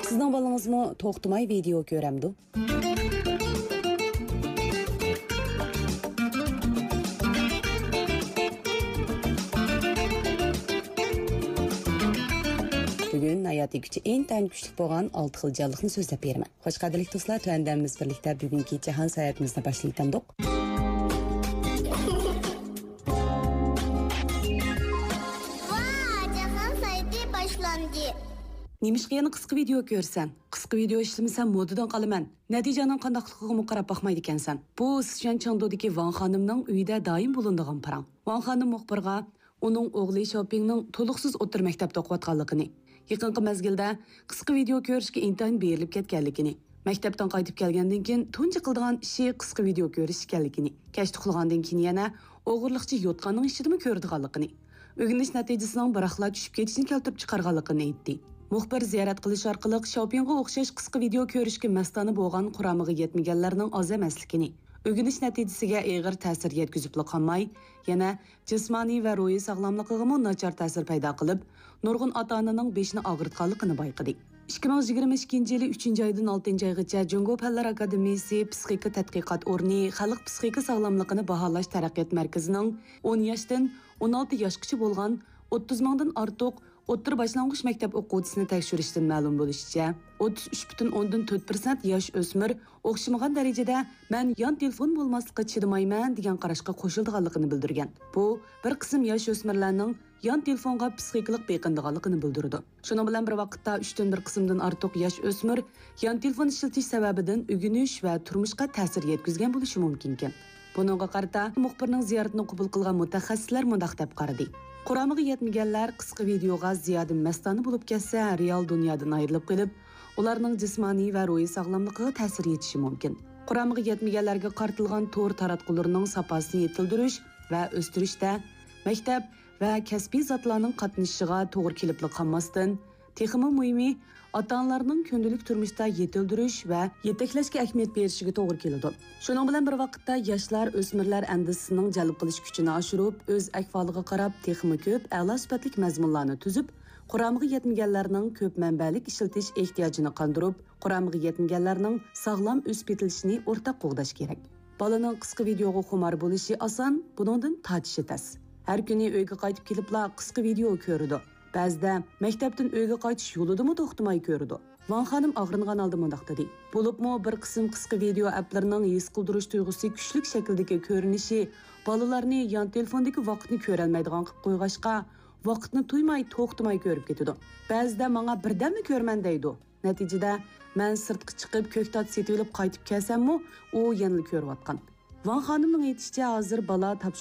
Sizning balangizmi to'xtamay video ko'ramdi? Bugün hayati gücü en güçlük bo'lgan 6 xil jonliqni so'zlab beraman. Xo'sh qadrli do'stlar, tuandamiz birlikda bugungi jahon sayohatimizni boshlaydik. Немишqa yana qisqa video ko'rsan? Qisqa video ishlamasan modadan qolaman. Natijaning qandaqligiga qarab baxmaydi ekansan. Bu Sichuan-Chengdudagi Wang xonimning uyida doim bo'linadigan parang. Wang xonim muxbirga uning o'g'li Shoppingning to'liqsiz o'tir maktabda o'qiyotganligini, yaqinqi mezgilda qisqa video ko'rishga intayin berilib ketganligini, maktabdan qaytib kelgandan keyin tunji qildigan ishi qisqa video ko'rish ekanligini, kashf qilgandan keyin yana o'g'irliqchi yotqanning ishidimi ko'rdiganligini, o'rganish natijasining biraqla tushib ketishini keltirib chiqarganligini aytdi. Muxbir ziyorat qilish orqali shoppingga o'xshash qisqa video ko'rishga mastona bo'lgan quramiga yetmaganlarning oz emasligini, o'rganish natijasiga og'ir ta'sir yetkazib qolmay, yana jismoniy va ruhiy sog'lomligiga nachar ta'sir paydo qilib, nurg'un ota-onaning beshini og'ritganligini bayqadi. 2022 yili 3-oydan 6-oygacha Jungo Fanlar Akademiyasi Psixika tadqiqot o'rni xalq psixika sog'lomligini baholash taraqqiyot markazining 10 yoshdan 16 yoshgacha bo'lgan 30 mingdan ortiq o'rta boshlang'ich maktab o'quvchisini tekshirishdan ma'lum bo'lishicha, 33.4% yosh o'smir o'xshamagan darajada "Men yon telefon bo'lmaslikka chidamayman" degan qarashga qo'shilganligini bildirgan. Bu bir qism yosh o'smirlarning yon telefonga psixikalik beqindiganligini bildirdi. Shuning bilan bir vaqtda 3dan 1 qismdan ortiq yosh o'smir yon telefon ishlatish sababidan o'rganish va turmushga ta'sir yetkazgan bo'lishi mumkin ekan. Buningga qarata muxbirning ziyoratini qabul qilgan mutaxassislar mundaq deb qaradi. Quramiga yetmaganlar qisqa videoga ziyoda mastona bo'lib ketsa, real dunyodan ayrilib qolib, ularning jismoniy va ruhiy sog'lomligiga ta'sir yetishi mumkin. Quramiga yetmaganlarga qartilgan to'r taratqularning safosini yetildirish va o'stirishda maktab va kasbiy zotlarning qatnashishiga to'g'ri kelib qolmasdan, texmi muhimi ota-onalarning kundalik turmushda yetildirish va yetaklashga ahamiyat berishiga to'g'ri keladi. Shuning bilan bir vaqtda yoshlar o'smirlar andisining jalb qilish kuchini oshirib, o'z ahvoliga qarab texmi ko'p a'lo sifatli mazmunlarni tuzib, quramiga yetmaganlarning ko'p manbalik ishlatish ehtiyojini qondirib, quramiga yetmaganlarning sog'lom o'sib yetilishini o'rtaq qo'g'dash kerak. Bolaning qisqa videoga xumor bo'lishi oson, buningdan tortishi tas. Har kuni uyga qaytib kelibla qisqa video ko'radi. Ba'zida maktabdan uyga qaytish yo'lidami to'xtamay ko'rdi. Wang xonim og'ringan holda mundaq dedi. Bo'libmi bir qism qisqa video applarining his qildirish tuyg'usi kuchli shakldagi ko'rinishi bolalarni yon telefondagi vaqtni ko'ra olmaydigan qilib qo'yg'ashqa, vaqtni to'ymay to'xtamay ko'rib ketadi. Ba'zida menga birdamni ko'rman deydi. Natijada men sirtqa chiqib ko'ktat setib olib qaytib kelsam-mu, u yana ko'rayotgan. Wang xonimning aytishicha, hozir bola